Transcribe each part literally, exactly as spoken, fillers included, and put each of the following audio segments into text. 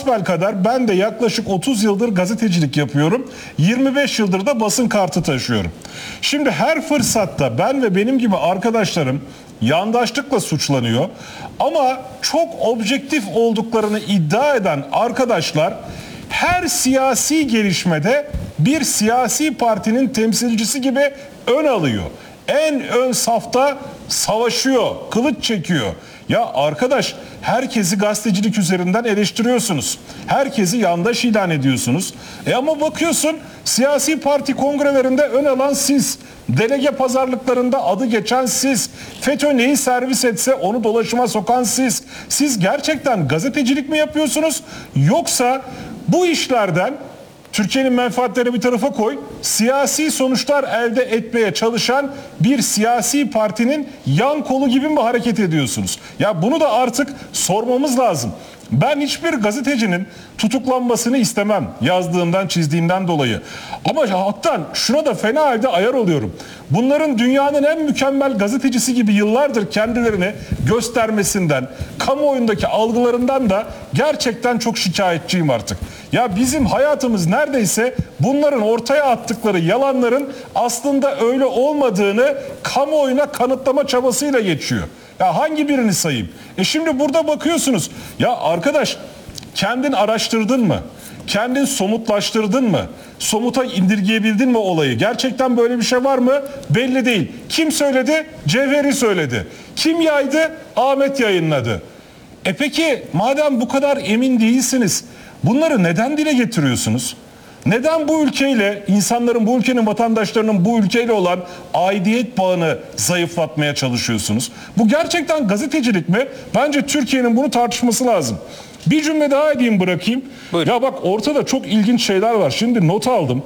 hasbelkader ben de yaklaşık otuz yıldır gazetecilik yapıyorum. yirmi beş yıldır da basın kartı taşıyorum. Şimdi her fırsatta ben ve benim gibi arkadaşlarım yandaşlıkla suçlanıyor. Ama çok objektif olduklarını iddia eden arkadaşlar her siyasi gelişmede bir siyasi partinin temsilcisi gibi ön alıyor. En ön safta savaşıyor, kılıç çekiyor. Ya arkadaş, herkesi gazetecilik üzerinden eleştiriyorsunuz. Herkesi yandaş ilan ediyorsunuz. E ama bakıyorsun siyasi parti kongrelerinde ön alan siz. Delege pazarlıklarında adı geçen siz. FETÖ neyi servis etse onu dolaşıma sokan siz. Siz gerçekten gazetecilik mi yapıyorsunuz? Yoksa bu işlerden Türkiye'nin menfaatlerini bir tarafa koy, siyasi sonuçlar elde etmeye çalışan bir siyasi partinin yan kolu gibi mi hareket ediyorsunuz? Ya bunu da artık sormamız lazım. Ben hiçbir gazetecinin tutuklanmasını istemem yazdığından, çizdiğinden dolayı. Ama halktan şuna da fena halde ayar oluyorum. Bunların dünyanın en mükemmel gazetecisi gibi yıllardır kendilerini göstermesinden, kamuoyundaki algılarından da gerçekten çok şikayetçiyim artık. Ya bizim hayatımız neredeyse bunların ortaya attıkları yalanların aslında öyle olmadığını kamuoyuna kanıtlama çabasıyla geçiyor. Ya hangi birini sayayım? E şimdi burada bakıyorsunuz. Ya arkadaş, kendin araştırdın mı? Kendin somutlaştırdın mı? Somuta indirgeyebildin mi olayı? Gerçekten böyle bir şey var mı? Belli değil. Kim söyledi? Cevheri söyledi. Kim yaydı? Ahmet yayınladı. E peki madem bu kadar emin değilsiniz, bunları neden dile getiriyorsunuz? Neden bu ülkeyle, insanların, bu ülkenin vatandaşlarının bu ülkeyle olan aidiyet bağını zayıflatmaya çalışıyorsunuz? Bu gerçekten gazetecilik mi? Bence Türkiye'nin bunu tartışması lazım. Bir cümle daha edeyim, bırakayım. Buyurun. Ya bak, ortada çok ilginç şeyler var. Şimdi not aldım.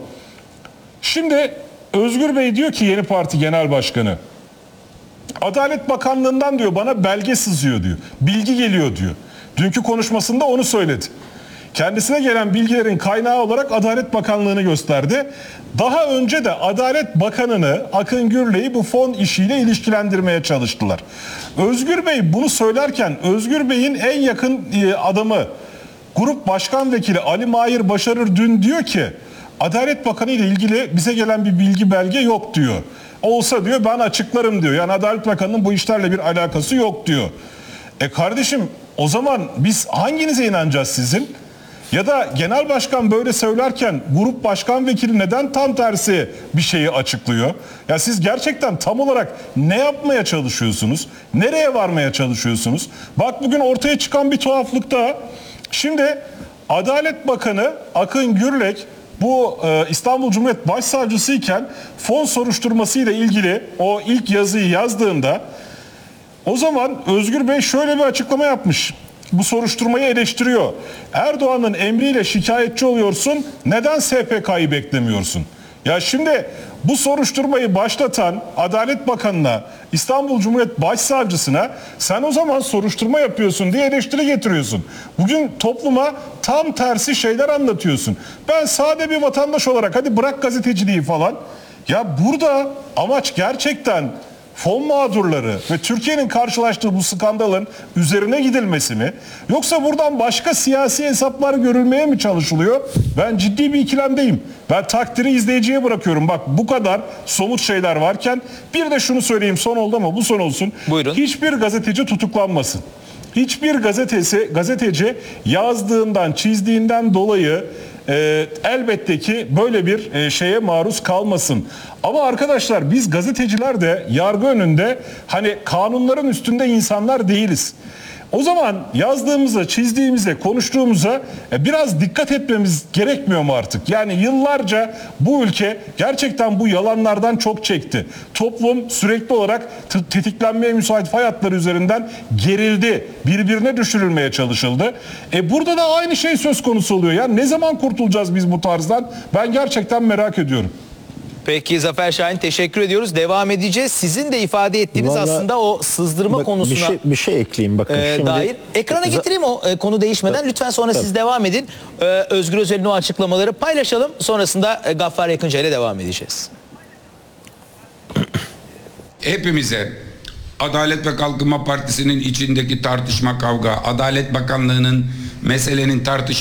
Şimdi Özgür Bey diyor ki, yeni parti genel başkanı, Adalet Bakanlığı'ndan diyor bana belge sızıyor diyor. Bilgi geliyor diyor. Dünkü konuşmasında onu söyledi. Kendisine gelen bilgilerin kaynağı olarak Adalet Bakanlığı'nı gösterdi. Daha önce de Adalet Bakanı'nı, Akın Gürley'i bu fon işiyle ilişkilendirmeye çalıştılar. Özgür Bey bunu söylerken Özgür Bey'in en yakın adamı, Grup Başkan Vekili Ali Mahir Başarır dün diyor ki Adalet Bakanı ile ilgili bize gelen bir bilgi belge yok diyor. Olsa diyor ben açıklarım diyor. Yani Adalet Bakanı'nın bu işlerle bir alakası yok diyor. E kardeşim, o zaman biz hanginize inanacağız sizin? Ya da genel başkan böyle söylerken grup başkan vekili neden tam tersi bir şeyi açıklıyor? Ya siz gerçekten tam olarak ne yapmaya çalışıyorsunuz? Nereye varmaya çalışıyorsunuz? Bak bugün ortaya çıkan bir tuhaflık daha. Şimdi Adalet Bakanı Akın Gürlek bu e, İstanbul Cumhuriyet Başsavcısı iken fon soruşturması ile ilgili o ilk yazıyı yazdığında o zaman Özgür Bey şöyle bir açıklama yapmış. Bu soruşturmayı eleştiriyor. Erdoğan'ın emriyle şikayetçi oluyorsun, neden S P K'yı beklemiyorsun? Ya şimdi bu soruşturmayı başlatan Adalet Bakanı'na, İstanbul Cumhuriyet Başsavcısına sen o zaman soruşturma yapıyorsun diye eleştiri getiriyorsun. Bugün topluma tam tersi şeyler anlatıyorsun. Ben sade bir vatandaş olarak, hadi bırak gazeteciliği falan. Ya burada amaç gerçekten fon mağdurları ve Türkiye'nin karşılaştığı bu skandalın üzerine gidilmesi mi? Yoksa buradan başka siyasi hesaplar görülmeye mi çalışılıyor? Ben ciddi bir ikilemdeyim. Ben takdiri izleyiciye bırakıyorum. Bak, bu kadar somut şeyler varken bir de şunu söyleyeyim, son oldu ama bu son olsun. Buyurun. Hiçbir gazeteci tutuklanmasın. Hiçbir gazetesi, gazeteci yazdığından, çizdiğinden dolayı e, elbette ki böyle bir e, şeye maruz kalmasın. Ama arkadaşlar, biz gazeteciler de yargı önünde hani kanunların üstünde insanlar değiliz. O zaman yazdığımıza, çizdiğimize, konuştuğumuza biraz dikkat etmemiz gerekmiyor mu artık? Yani yıllarca bu ülke gerçekten bu yalanlardan çok çekti. Toplum sürekli olarak tetiklenmeye müsait fay hatları üzerinden gerildi. Birbirine düşürülmeye çalışıldı. E burada da aynı şey söz konusu oluyor. Yani ne zaman kurtulacağız biz bu tarzdan? Ben gerçekten merak ediyorum. Peki Zafer Şahin, teşekkür ediyoruz. Devam edeceğiz. Sizin de ifade ettiğiniz Vallahi, aslında o sızdırma bak, konusuna bir şey, bir şey ekleyeyim bakın. e, şimdi, dair. Ekrana getireyim o e, konu değişmeden. Lütfen sonra Tabii. siz devam edin. E, Özgür Özel'in o açıklamaları paylaşalım. Sonrasında e, Gaffar Yakınca ile devam edeceğiz. Hepimize Adalet ve Kalkınma Partisi'nin içindeki tartışma, kavga, Adalet Bakanlığı'nın meselenin tartışması